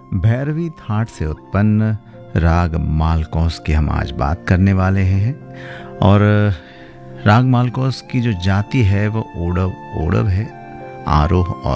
Bhairavi that से उत्पन्न राग मालकोस की हम आज बात करने वाले हैं। और राग मालकोस की जो जाति है वो ओडव ओडव है, आरोह और